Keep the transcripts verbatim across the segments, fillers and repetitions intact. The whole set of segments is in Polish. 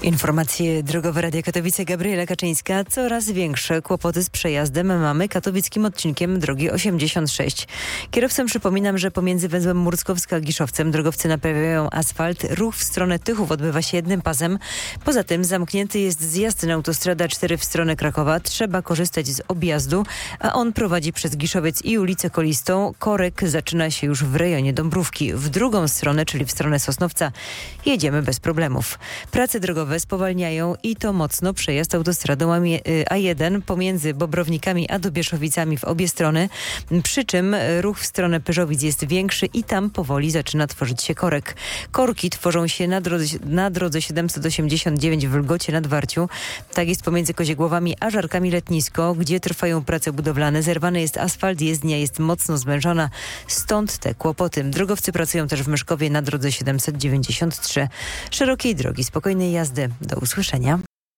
Informacje drogowe Radia Katowice, Gabriela Kaczyńska. Coraz większe kłopoty z przejazdem mamy katowickim odcinkiem drogi osiemdziesiąt sześć. Kierowcom przypominam, że pomiędzy węzłem Murskowska a Giszowcem drogowcy naprawiają asfalt. Ruch w stronę Tychów odbywa się jednym pasem. Poza tym zamknięty jest zjazd na autostradę cztery w stronę Krakowa. Trzeba korzystać z objazdu, a on prowadzi przez Giszowiec i ulicę Kolistą. Korek zaczyna się już w rejonie Dąbrówki. W drugą stronę, czyli w stronę Sosnowca, jedziemy bez problemów. Prace drogowe spowalniają i to mocno przejazd autostradą A jeden pomiędzy Bobrownikami a Dobieszowicami w obie strony, przy czym ruch w stronę Pyrzowic jest większy i tam powoli zaczyna tworzyć się korek. Korki tworzą się na drodze, na drodze siedemset osiemdziesiąt dziewięć w Lgocie nad Warciu. Tak jest pomiędzy Koziegłowami a Żarkami Letnisko, gdzie trwają prace budowlane. Zerwany jest asfalt, jezdnia jest mocno zmężona, stąd te kłopoty. Drogowcy pracują też w Myszkowie na drodze siedemset dziewięćdziesiąt trzy. Szerokiej drogi, spokojnej jazdy. Do usłyszenia.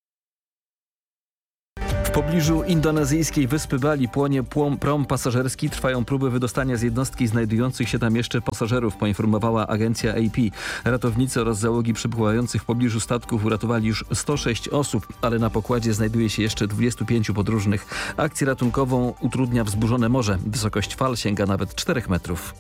W pobliżu indonezyjskiej wyspy Bali płonie płom prom pasażerski. Trwają próby wydostania z jednostki znajdujących się tam jeszcze pasażerów, poinformowała agencja A P. Ratownicy oraz załogi przybywających w pobliżu statków uratowali już sto sześć osób, ale na pokładzie znajduje się jeszcze dwudziestu pięciu podróżnych. Akcję ratunkową utrudnia wzburzone morze. Wysokość fal sięga nawet czterech metrów.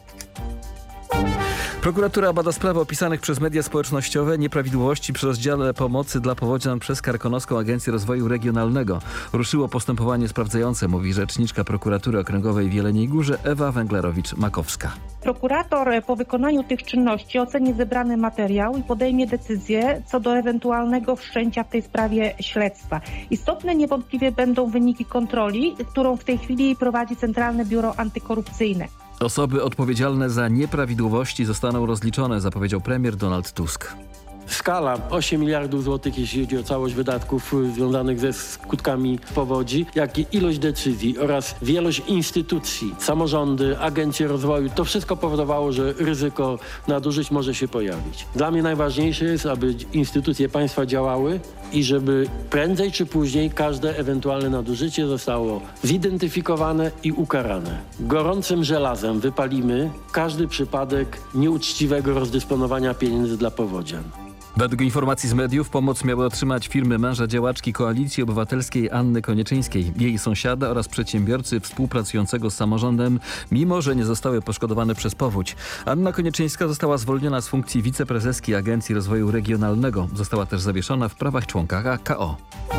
Prokuratura bada sprawy opisanych przez media społecznościowe nieprawidłowości przy rozdziale pomocy dla powodzian przez Karkonoską Agencję Rozwoju Regionalnego. Ruszyło postępowanie sprawdzające, mówi rzeczniczka Prokuratury Okręgowej w Jeleniej Górze Ewa Węglarowicz-Makowska. Prokurator po wykonaniu tych czynności oceni zebrany materiał i podejmie decyzję co do ewentualnego wszczęcia w tej sprawie śledztwa. Istotne niewątpliwie będą wyniki kontroli, którą w tej chwili prowadzi Centralne Biuro Antykorupcyjne. Osoby odpowiedzialne za nieprawidłowości zostaną rozliczone, zapowiedział premier Donald Tusk. Skala osiem miliardów złotych, jeśli chodzi o całość wydatków związanych ze skutkami powodzi, jak i ilość decyzji oraz wielość instytucji, samorządy, agencje rozwoju, to wszystko powodowało, że ryzyko nadużyć może się pojawić. Dla mnie najważniejsze jest, aby instytucje państwa działały i żeby prędzej czy później każde ewentualne nadużycie zostało zidentyfikowane i ukarane. Gorącym żelazem wypalimy każdy przypadek nieuczciwego rozdysponowania pieniędzy dla powodzian. Według informacji z mediów pomoc miały otrzymać firmy męża działaczki Koalicji Obywatelskiej Anny Konieczynskiej, jej sąsiada oraz przedsiębiorcy współpracującego z samorządem, mimo że nie zostały poszkodowane przez powódź. Anna Konieczynska została zwolniona z funkcji wiceprezeski Agencji Rozwoju Regionalnego. Została też zawieszona w prawach członka K O.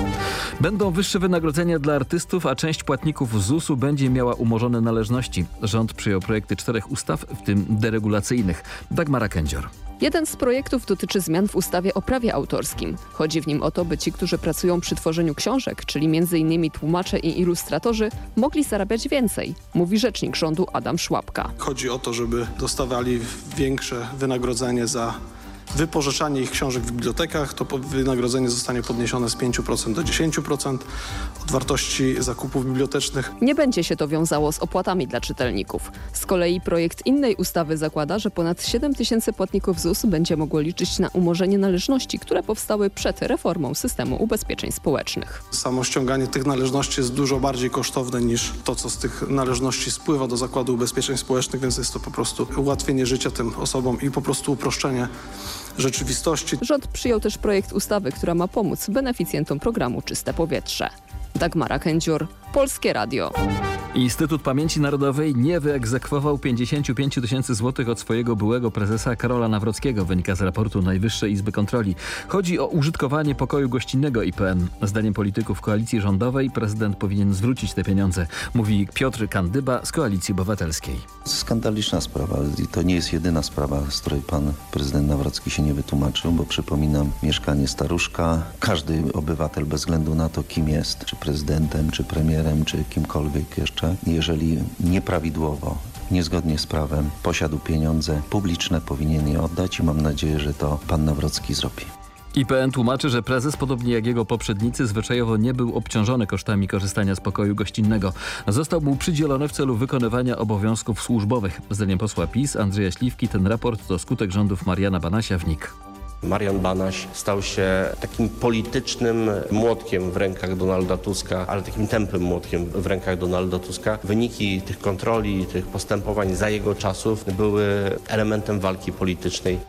Będą wyższe wynagrodzenia dla artystów, a część płatników z zusu będzie miała umorzone należności. Rząd przyjął projekty czterech ustaw, w tym deregulacyjnych. Dagmara Kędzior. Jeden z projektów dotyczy zmian w ustawie o prawie autorskim. Chodzi w nim o to, by ci, którzy pracują przy tworzeniu książek, czyli między innymi tłumacze i ilustratorzy, mogli zarabiać więcej, mówi rzecznik rządu Adam Szłapka. Chodzi o to, żeby dostawali większe wynagrodzenie za wypożyczanie ich książek w bibliotekach. To wynagrodzenie zostanie podniesione z pięciu procent do dziesięciu procent od wartości zakupów bibliotecznych. Nie będzie się to wiązało z opłatami dla czytelników. Z kolei projekt innej ustawy zakłada, że ponad siedem tysięcy płatników Z U S będzie mogło liczyć na umorzenie należności, które powstały przed reformą systemu ubezpieczeń społecznych. Samo ściąganie tych należności jest dużo bardziej kosztowne niż to, co z tych należności spływa do Zakładu Ubezpieczeń Społecznych, więc jest to po prostu ułatwienie życia tym osobom i po prostu uproszczenie rzeczywistości. Rząd przyjął też projekt ustawy, która ma pomóc beneficjentom programu Czyste Powietrze. Dagmara Kędzior, Polskie Radio. Instytut Pamięci Narodowej nie wyegzekwował pięćdziesiąt pięć tysięcy złotych od swojego byłego prezesa Karola Nawrockiego, wynika z raportu Najwyższej Izby Kontroli. Chodzi o użytkowanie pokoju gościnnego I P N. Zdaniem polityków koalicji rządowej prezydent powinien zwrócić te pieniądze, mówi Piotr Kandyba z Koalicji Obywatelskiej. Skandaliczna sprawa i to nie jest jedyna sprawa, z której pan prezydent Nawrocki się nie wytłumaczył, bo przypominam, mieszkanie staruszka, każdy obywatel bez względu na to, kim jest, czy prezydentem, czy premierem, czy kimkolwiek jeszcze, jeżeli nieprawidłowo, niezgodnie z prawem posiadł pieniądze publiczne, powinien je oddać i mam nadzieję, że to pan Nawrocki zrobi. I P N tłumaczy, że prezes, podobnie jak jego poprzednicy, zwyczajowo nie był obciążony kosztami korzystania z pokoju gościnnego. Został mu przydzielony w celu wykonywania obowiązków służbowych. Zdaniem posła PiS Andrzeja Śliwki ten raport to skutek rządów Mariana Banasia w N I K. Marian Banaś stał się takim politycznym młotkiem w rękach Donalda Tuska, ale takim tępym młotkiem w rękach Donalda Tuska. Wyniki tych kontroli, tych postępowań za jego czasów były elementem walki politycznej.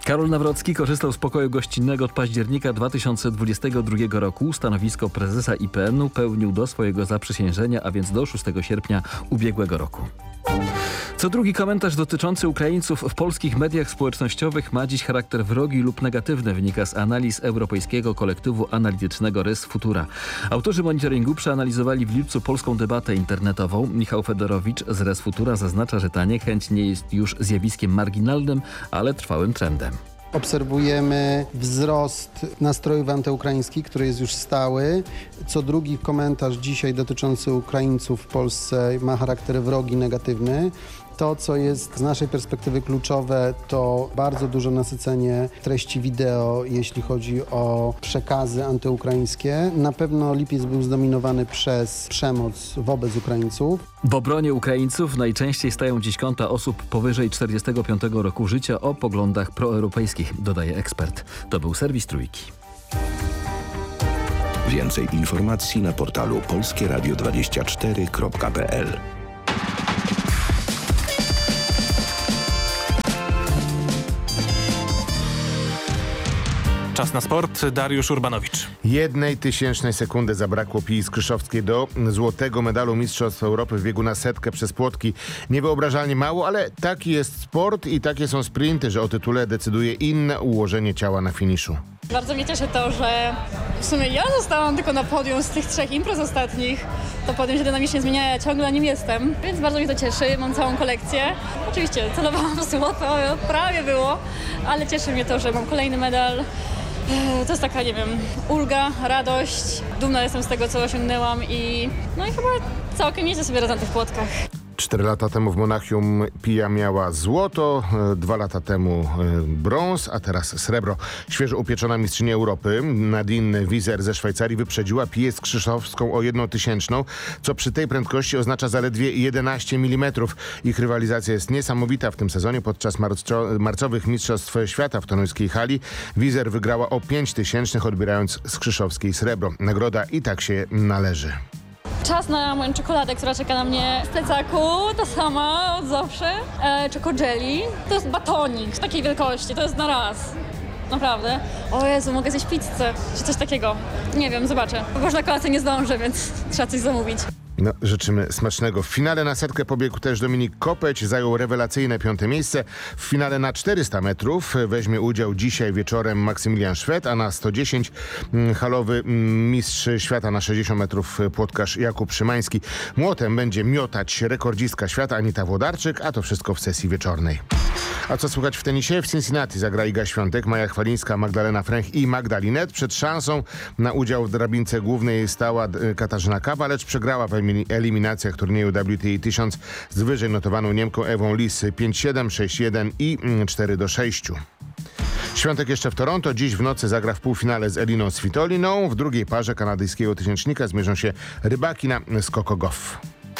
Karol Nawrocki korzystał z pokoju gościnnego od października dwa tysiące dwudziestego drugiego roku. Stanowisko prezesa I P N u pełnił do swojego zaprzysiężenia, a więc do szóstego sierpnia ubiegłego roku. Co drugi komentarz dotyczący Ukraińców w polskich mediach społecznościowych ma dziś charakter wrogi lub negatywny, wynika z analiz Europejskiego Kolektywu Analitycznego Res Futura. Autorzy monitoringu przeanalizowali w lipcu polską debatę internetową. Michał Fedorowicz z Res Futura zaznacza, że ta niechęć nie jest już zjawiskiem marginalnym, ale trwałym trendem. Obserwujemy wzrost nastrojów antyukraińskich, który jest już stały. Co drugi komentarz dzisiaj dotyczący Ukraińców w Polsce ma charakter wrogi, negatywny. To, co jest z naszej perspektywy kluczowe, to bardzo duże nasycenie treści wideo, jeśli chodzi o przekazy antyukraińskie. Na pewno lipiec był zdominowany przez przemoc wobec Ukraińców. W obronie Ukraińców najczęściej stają dziś konta osób powyżej czterdziestego piątego roku życia o poglądach proeuropejskich, dodaje ekspert. To był serwis Trójki. Więcej informacji na portalu polskie radio dwadzieścia cztery kropka p l. Czas na sport. Dariusz Urbanowicz. Jednej tysięcznej sekundy zabrakło Pii Skrzyszowskiej do złotego medalu Mistrzostw Europy w biegu na setkę przez płotki. Niewyobrażalnie mało, ale taki jest sport i takie są sprinty, że o tytule decyduje inne ułożenie ciała na finiszu. Bardzo mnie cieszy to, że w sumie ja zostałam tylko na podium z tych trzech imprez ostatnich. To podium się dynamicznie zmienia, ja ciągle na nim jestem, więc bardzo mnie to cieszy, mam całą kolekcję. Oczywiście celowałam w złoto, prawie było, ale cieszy mnie to, że mam kolejny medal. To jest taka, nie wiem, ulga, radość, dumna jestem z tego, co osiągnęłam i no i chyba całkiem nieźle sobie radzę na tych płotkach. Cztery lata temu w Monachium Pia miała złoto, dwa lata temu brąz, a teraz srebro. Świeżo upieczona mistrzyni Europy Nadine Wieser ze Szwajcarii wyprzedziła Piję Skrzyszowską o jedną tysięczną, co przy tej prędkości oznacza zaledwie jedenaście milimetrów. Ich rywalizacja jest niesamowita w tym sezonie. Podczas marco- marcowych Mistrzostw Świata w toruńskiej hali Wieser wygrała o pięć tysięcznych, odbierając Skrzyszowskiej srebro. Nagroda i tak się należy. Czas na moją czekoladę, która czeka na mnie w plecaku, ta sama od zawsze. E, Choco-jelly. To jest batonik takiej wielkości, to jest na raz. Naprawdę. O Jezu, mogę zjeść pizzę, czy coś takiego. Nie wiem, zobaczę. Bo może na kolację nie zdążę, więc trzeba coś zamówić. No, życzymy smacznego. W finale na setkę pobiegł też Dominik Kopeć, zajął rewelacyjne piąte miejsce. W finale na czterysta metrów weźmie udział dzisiaj wieczorem Maksymilian Szwed, a na sto dziesięć halowy mistrz świata na sześćdziesiąt metrów płotkarz Jakub Szymański. Młotem będzie miotać rekordzistka świata Anita Włodarczyk, a to wszystko w sesji wieczornej. A co słychać w tenisie? W Cincinnati zagra Iga Świątek, Maja Chwalińska, Magdalena Fręch i Magda Linette. Przed szansą na udział w drabince głównej stała Katarzyna Kawa, lecz przegrała w eliminacjach turnieju W T A tysiąc z wyżej notowaną Niemką Ewą Lis pięć siedem, sześć jeden i cztery do sześciu. Świątek jeszcze w Toronto. Dziś w nocy zagra w półfinale z Eliną Svitoliną. W drugiej parze kanadyjskiego tysięcznika zmierzą się rybaki na Skoko Goff.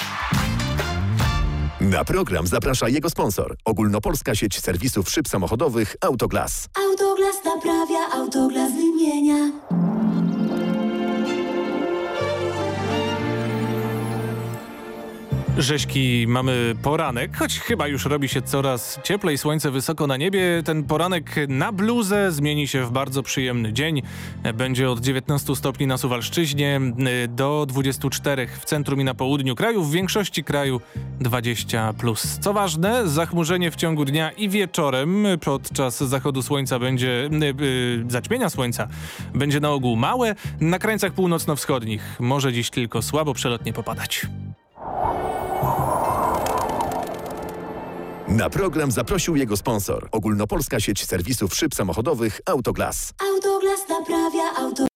Na program zaprasza jego sponsor. Ogólnopolska sieć serwisów szyb samochodowych Autoglas. Autoglas naprawia, Autoglas wymienia. Rześki, mamy poranek, choć chyba już robi się coraz cieplej, słońce wysoko na niebie. Ten poranek na bluzę zmieni się w bardzo przyjemny dzień. Będzie od dziewiętnastu stopni na Suwalszczyźnie do dwudziestu czterech w centrum i na południu kraju, w większości kraju dwadzieścia plus. Co ważne, zachmurzenie w ciągu dnia i wieczorem podczas zachodu słońca będzie, yy, zaćmienia słońca będzie na ogół małe. Na krańcach północno-wschodnich może dziś tylko słabo przelotnie popadać. Na program zaprosił jego sponsor. Ogólnopolska sieć serwisów szyb samochodowych Autoglas. Autoglas naprawia, auto